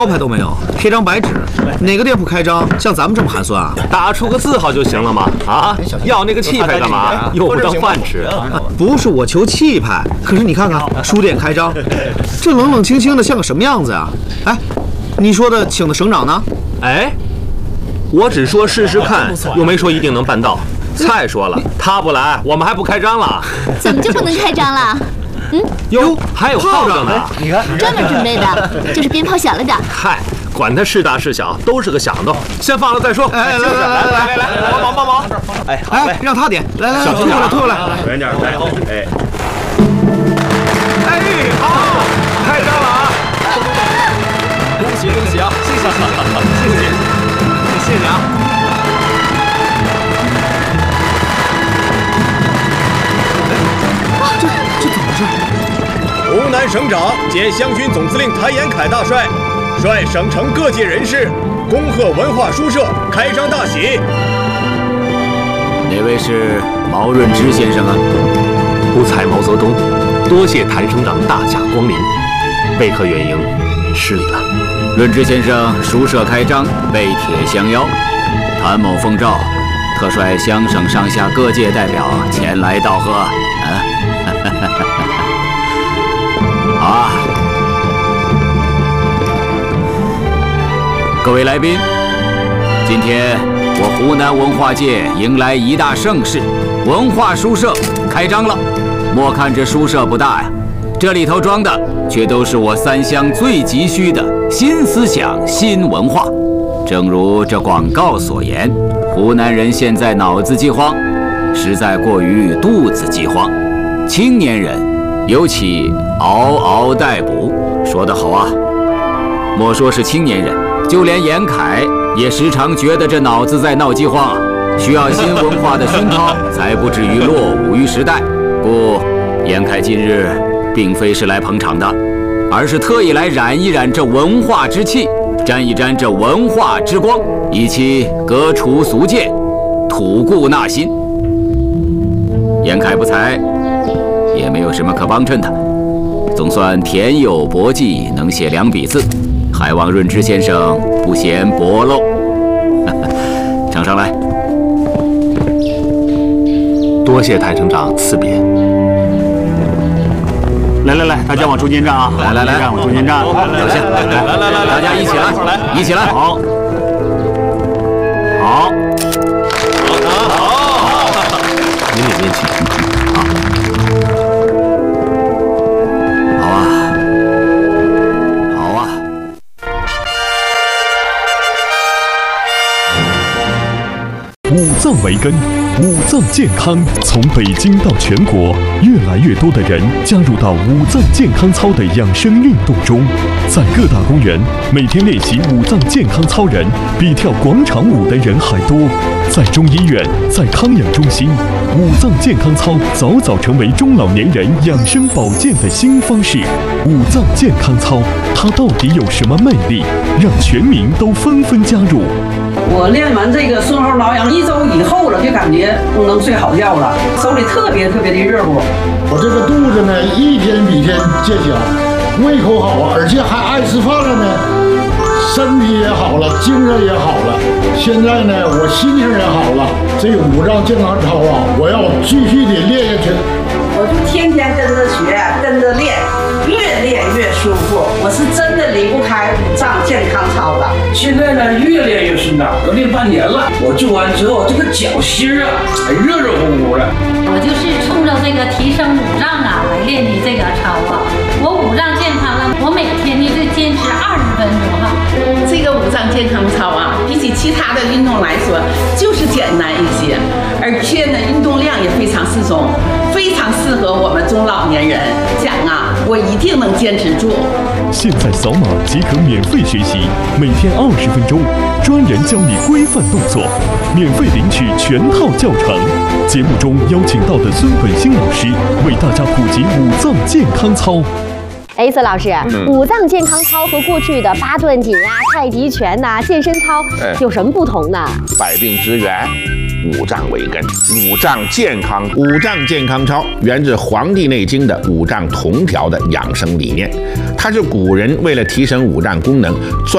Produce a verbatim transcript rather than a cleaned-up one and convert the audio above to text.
招牌都没有，贴张白纸，哪个店铺开张像咱们这么寒酸啊？ 打出个字号就行了嘛！啊，要那个气派干嘛？又不当饭吃。 不是我求气派，可是你看看书店开张，这冷冷清清的像个什么样子呀？哎，你说的请的省长呢？ 哎，我只说试试看，又没说一定能办到。蔡说了，他不来，我们还不开张了。 怎么就不能开张了？嗯， 哟，还有炮仗呢！ 你看， 专门准备的，就是鞭炮小了点。 嗨，管它是大是小，都是个响动，先放了再说。 哎，来来来来来来，帮忙帮忙！哎哎，让他点，来来来，推过来推过来， 远点来，哎，哎，好，开张了啊！ 恭喜恭喜啊！谢谢谢谢谢谢谢谢啊！ 这这怎么回事？ 湖南省长兼湘军总司令谭延闿大帅，率省城各界人士恭贺文化书社开张大喜。 哪位是毛润之先生啊？ 不才毛泽东，多谢谭省长大驾光临，为何远迎，失礼了。 润之先生书社开张，备帖相邀，谭某奉诏，特率湘省上下各界代表前来道贺。啊，好啊！各位来宾，今天我湖南文化界迎来一大盛事，文化书社开张了。莫看这书社不大呀，这里头装的却都是我三湘最急需的新思想、新文化。正如这广告所言，湖南人现在脑子饥荒，实在过于肚子饥荒。青年人尤其嗷嗷待哺，说得好啊！莫说是青年人，就连严凯也时常觉得这脑子在闹饥荒啊，需要新文化的熏陶，才不至于落伍于时代。故严凯今日并非是来捧场的，而是特意来染一染这文化之气，沾一沾这文化之光，以期革除俗见，吐故纳新。严凯不才，也没有什么可帮衬的，总算田有博技，能写两笔字，还望润之先生不嫌薄漏。呈上来。 多谢谭省长赐别。 来来来，大家往中间站啊！ 来来来， 往中间站。 表现，来来来来，大家一起来，一起来， 好，好， 好，好，您领您请。 好啊，好啊。 五脏为根，五脏健康从北京到全国，越来越多的人加入到五脏健康操的养生运动中。在各大公园，每天练习五脏健康操人比跳广场舞的人还多。在中医院，在康养中心，五脏健康操早早成为中老年人养生保健的新方式。五脏健康操，它到底有什么魅力，让全民都纷纷加入？ 我练完这个顺后挠痒一周以后了，就感觉能睡好觉了，手里特别特别的热乎。 我这个肚子呢，一天比一天见小，胃口好啊，而且还爱吃饭了呢，身体也好了，精神也好了。现在呢，我心情也好了。这个五脏健康操啊，我要继续的练下去。 我就天天跟着学，跟着练，越练越舒服。我是真的离不开五脏健康操的。 现在呢，越练越顺当，我练半年了。我做完之后，这个脚心啊，还热热乎乎的。 我就是冲着这个提升五脏啊来练的这个操啊。我五脏健康了，我每天呢就坚持二十分钟哈。 这个五脏健康操啊，比起其他的运动来说，就是简单一些，而且呢，运动量也非常适中。非常适合我们中老年人，讲啊，我一定能坚持住。 现在扫码即可免费学习，每天二十分钟，专人教你规范动作，免费领取全套教程。节目中邀请到的孙本兴老师为大家普及五脏健康操。 哎，孙老师，嗯、五脏健康操和过去的八段锦啊、太极拳呐、啊、健身操有什么不同呢？ 百病之源，五脏为根，五脏健康。五脏健康操源自《黄帝内经》的五脏同调的养生理念，它是古人为了提升五脏功能专